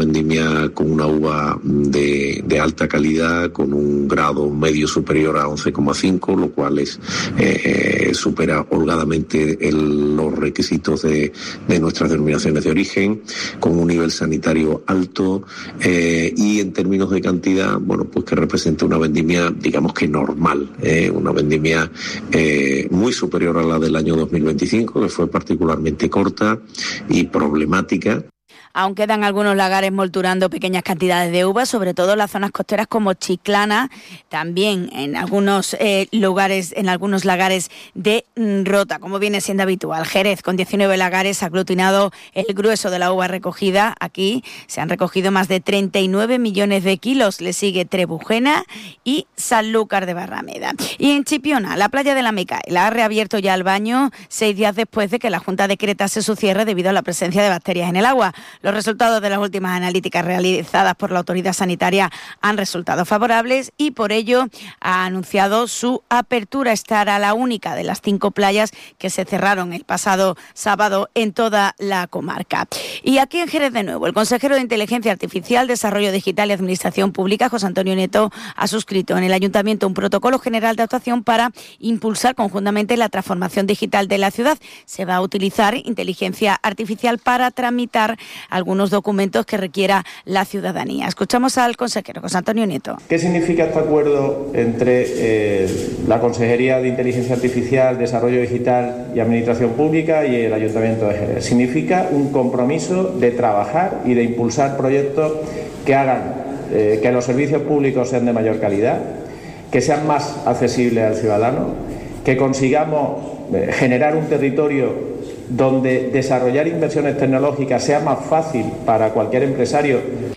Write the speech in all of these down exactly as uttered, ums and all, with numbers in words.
Vendimia con una uva de, de alta calidad, con un grado medio superior a once coma cinco, lo cual es eh, supera holgadamente el, los requisitos de, de nuestras denominaciones de origen, con un nivel sanitario alto eh, y en términos de cantidad, bueno, pues que representa una vendimia, digamos que normal, eh, una vendimia eh, muy superior a la del año dos mil veinticinco, que fue particularmente corta y problemática. Aún quedan algunos lagares molturando pequeñas cantidades de uvas, sobre todo en las zonas costeras como Chiclana, también en algunos eh, lugares, en algunos lagares de Rota, como viene siendo habitual. Jerez, con diecinueve lagares, ha aglutinado el grueso de la uva recogida. Aquí se han recogido más de treinta y nueve millones de kilos. Le sigue Trebujena y Sanlúcar de Barrameda. Y en Chipiona, la playa de la Micaela ha reabierto ya el baño seis días después de que la Junta decretase su cierre debido a la presencia de bacterias en el agua. Los resultados de las últimas analíticas realizadas por la autoridad sanitaria han resultado favorables y por ello ha anunciado su apertura. Esta era la única de las cinco playas que se cerraron el pasado sábado en toda la comarca. Y aquí en Jerez de nuevo, el consejero de Inteligencia Artificial, Desarrollo Digital y Administración Pública, José Antonio Nieto, ha suscrito en el Ayuntamiento un protocolo general de actuación para impulsar conjuntamente la transformación digital de la ciudad. Se va a utilizar inteligencia artificial para tramitar algunos documentos que requiera la ciudadanía. Escuchamos al consejero José Antonio Nieto. ¿Qué significa este acuerdo entre eh, la Consejería de Inteligencia Artificial, Desarrollo Digital y Administración Pública y el Ayuntamiento de Jerez? Significa un compromiso de trabajar y de impulsar proyectos que hagan eh, que los servicios públicos sean de mayor calidad, que sean más accesibles al ciudadano, que consigamos eh, generar un territorio donde desarrollar inversiones tecnológicas sea más fácil para cualquier empresario.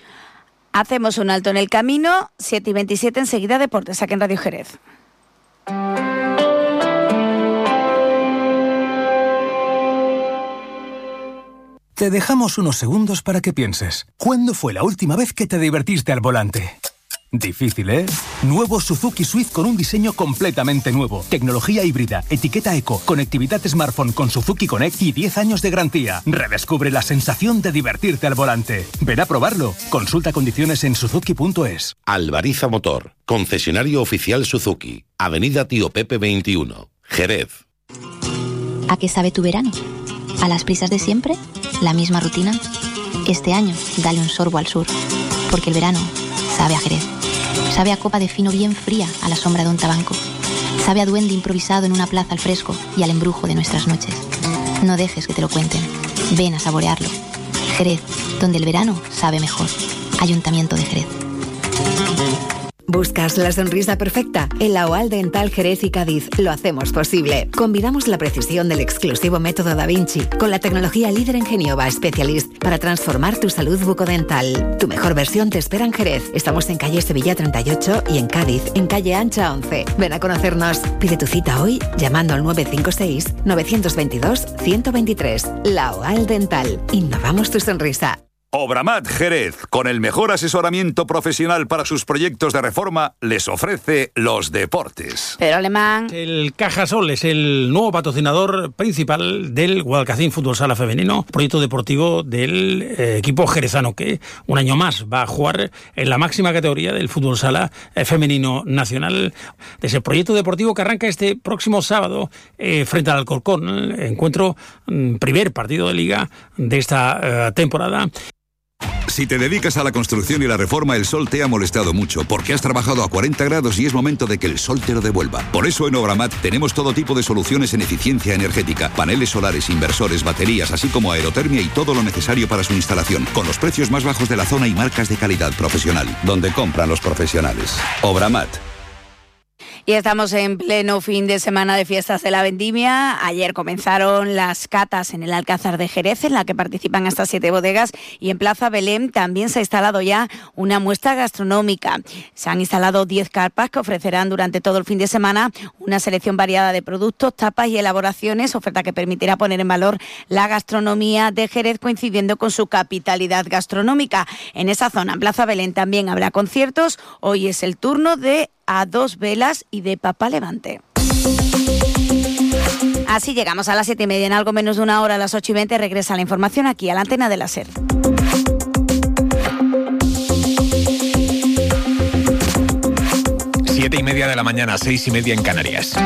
Hacemos un alto en el camino, siete y veintisiete, enseguida Deportes, aquí en Radio Jerez. Te dejamos unos segundos para que pienses. ¿Cuándo fue la última vez que te divertiste al volante? Difícil, ¿eh? Nuevo Suzuki Swift con un diseño completamente nuevo. Tecnología híbrida, etiqueta eco, conectividad smartphone con Suzuki Connect y diez años de garantía. Redescubre la sensación de divertirte al volante. Ven a probarlo. Consulta condiciones en suzuki punto es. Albariza Motor, concesionario oficial Suzuki. Avenida Tío Pepe veintiuno, Jerez. ¿A qué sabe tu verano? ¿A las prisas de siempre? ¿La misma rutina? Este año, dale un sorbo al sur. Porque el verano sabe a Jerez. Sabe a copa de fino bien fría a la sombra de un tabanco. Sabe a duende improvisado en una plaza al fresco y al embrujo de nuestras noches. No dejes que te lo cuenten. Ven a saborearlo. Jerez, donde el verano sabe mejor. Ayuntamiento de Jerez. ¿Buscas la sonrisa perfecta? En la O A L Dental Jerez y Cádiz lo hacemos posible. Combinamos la precisión del exclusivo método Da Vinci con la tecnología líder en Geniova Specialist para transformar tu salud bucodental. Tu mejor versión te espera en Jerez. Estamos en calle Sevilla treinta y ocho y en Cádiz, en calle Ancha once. Ven a conocernos. Pide tu cita hoy llamando al nueve cinco seis, nueve dos dos, uno cero dos tres. La O A L Dental. Innovamos tu sonrisa. Obramat Jerez, con el mejor asesoramiento profesional para sus proyectos de reforma, les ofrece los deportes. Pedro Alemán. El Cajasol es el nuevo patrocinador principal del Guadalcacín Fútbol Sala Femenino, proyecto deportivo del eh, equipo jerezano, que un año más va a jugar en la máxima categoría del Fútbol Sala eh, Femenino Nacional. De ese proyecto deportivo que arranca este próximo sábado eh, frente al Alcorcón, el encuentro, mm, primer partido de liga de esta eh, temporada. Si te dedicas a la construcción y la reforma, el sol te ha molestado mucho porque has trabajado a cuarenta grados y es momento de que el sol te lo devuelva. Por eso en Obramat tenemos todo tipo de soluciones en eficiencia energética, paneles solares, inversores, baterías, así como aerotermia y todo lo necesario para su instalación, con los precios más bajos de la zona y marcas de calidad profesional, donde compran los profesionales. Obramat. Y estamos en pleno fin de semana de fiestas de la vendimia. Ayer comenzaron las catas en el Alcázar de Jerez, en la que participan hasta siete bodegas, y en Plaza Belén también se ha instalado ya una muestra gastronómica. Se han instalado diez carpas que ofrecerán durante todo el fin de semana una selección variada de productos, tapas y elaboraciones, oferta que permitirá poner en valor la gastronomía de Jerez, coincidiendo con su capitalidad gastronómica. En esa zona, en Plaza Belén, también habrá conciertos. Hoy es el turno de A Dos Velas y de Papá Levante. Así llegamos a las siete y media. En algo menos de una hora, a las ocho y veinte, regresa la información aquí a la antena de la SER. media de la mañana, seis y media en Canarias.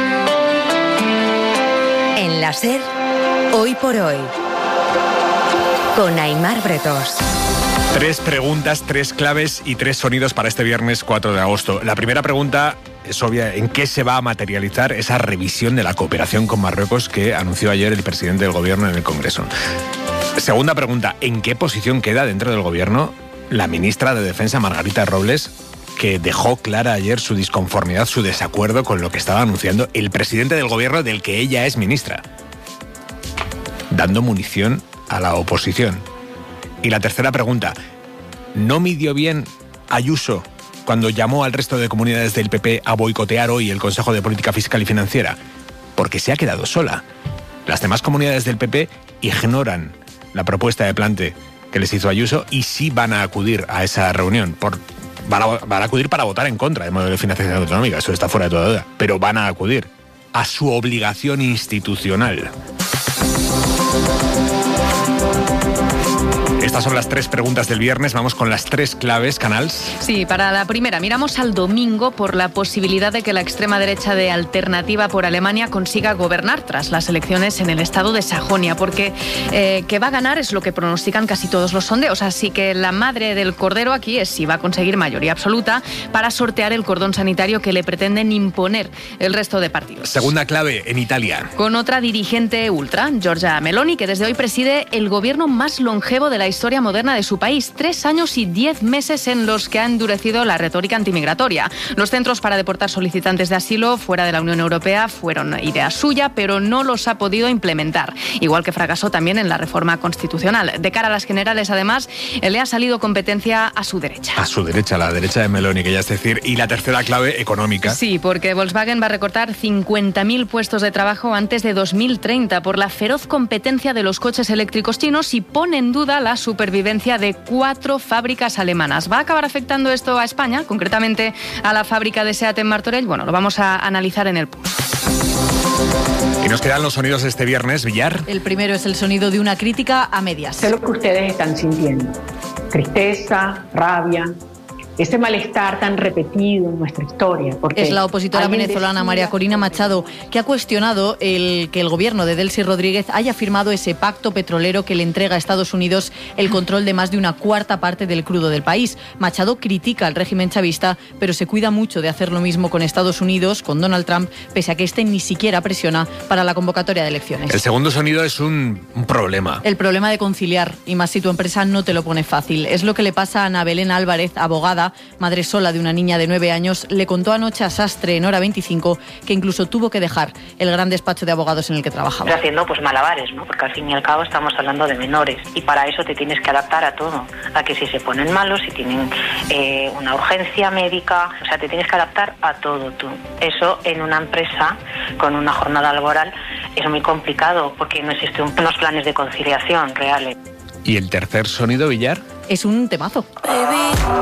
En la SER, hoy por hoy, con Aimar Bretos. Tres preguntas, tres claves y tres sonidos para este viernes cuatro de agosto. La primera pregunta es obvia: ¿en qué se va a materializar esa revisión de la cooperación con Marruecos que anunció ayer el presidente del gobierno en el Congreso? Segunda pregunta: ¿en qué posición queda dentro del gobierno la ministra de Defensa, Margarita Robles, que dejó clara ayer su disconformidad, su desacuerdo con lo que estaba anunciando el presidente del gobierno del que ella es ministra, dando munición a la oposición? Y la tercera pregunta: ¿no midió bien Ayuso cuando llamó al resto de comunidades del P P a boicotear hoy el Consejo de Política Fiscal y Financiera? Porque se ha quedado sola. Las demás comunidades del P P ignoran la propuesta de plante que les hizo Ayuso y sí van a acudir a esa reunión. Por, van, a, van a acudir para votar en contra del modelo de financiación autonómica, eso está fuera de toda duda, pero van a acudir a su obligación institucional. Estas son las tres preguntas del viernes. Vamos con las tres claves, Canals. Sí, para la primera, miramos al domingo por la posibilidad de que la extrema derecha de Alternativa por Alemania consiga gobernar tras las elecciones en el estado de Sajonia, porque eh, que va a ganar es lo que pronostican casi todos los sondeos. Así que la madre del cordero aquí es si va a conseguir mayoría absoluta para sortear el cordón sanitario que le pretenden imponer el resto de partidos. Segunda clave, en Italia. Con otra dirigente ultra, Giorgia Meloni, que desde hoy preside el gobierno más longevo de la historia moderna de su país. Tres años y diez meses en los que ha endurecido la retórica antimigratoria. Los centros para deportar solicitantes de asilo fuera de la Unión Europea fueron idea suya, pero no los ha podido implementar. Igual que fracasó también en la reforma constitucional. De cara a las generales, además, le ha salido competencia a su derecha. A su derecha, la derecha de Meloni, que ya es decir. Y la tercera clave, económica. Sí, porque Volkswagen va a recortar cincuenta mil puestos de trabajo antes de dos mil treinta por la feroz competencia de los coches eléctricos chinos y pone en duda la supervivencia de cuatro fábricas alemanas. ¿Va a acabar afectando esto a España, concretamente a la fábrica de SEAT en Martorell? Bueno, lo vamos a analizar en el Pulso. Y nos quedan los sonidos de este viernes, Villar. El primero es el sonido de una crítica a medias. Sé lo que ustedes están sintiendo: tristeza, rabia, ese malestar tan repetido en nuestra historia. Porque es la opositora venezolana decía... María Corina Machado, que ha cuestionado el que el gobierno de Delcy Rodríguez haya firmado ese pacto petrolero que le entrega a Estados Unidos el control de más de una cuarta parte del crudo del país. Machado critica al régimen chavista, pero se cuida mucho de hacer lo mismo con Estados Unidos, con Donald Trump, pese a que este ni siquiera presiona para la convocatoria de elecciones. El segundo sonido es un, un problema. El problema de conciliar, y más si tu empresa no te lo pone fácil. Es lo que le pasa a Ana Belén Álvarez, abogada, madre sola de una niña de nueve años, le contó anoche a Sastre en Hora veinticinco que incluso tuvo que dejar el gran despacho de abogados en el que trabajaba. Estoy haciendo pues malabares, ¿no? Porque al fin y al cabo estamos hablando de menores y para eso te tienes que adaptar a todo, a que si se ponen malos, si tienen eh, una urgencia médica, o sea, te tienes que adaptar a todo tú. Eso en una empresa con una jornada laboral es muy complicado porque no existen unos planes de conciliación reales. ¿Y el tercer sonido, Villar? Es un temazo. Baby.